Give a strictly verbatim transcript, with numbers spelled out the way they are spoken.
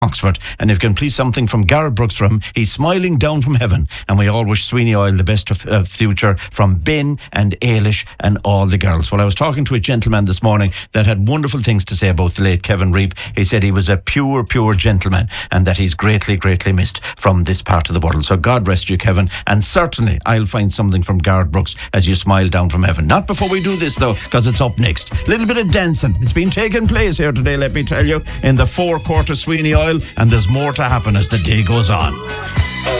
Oxford. And if you can please something from Garrett Brooks for him, he's smiling down from heaven. And we all wish Sweeney Oil the best of uh, future from Ben and Ailish and all the girls. Well, I was talking to a gentleman this morning that had wonderful things to say about the late Kevin Reap. He said he was a pure, pure gentleman and that he's greatly, greatly missed from this part of the world. So God rest you, Kevin. And certainly I'll find something from Garrett Brooks as you smile down from heaven. Not before we do this, though, because it's up next. A little bit of dancing. It's been taking place here today, let me tell you, in the forecourt of Sweeney Oil. And there's more to happen as the day goes on.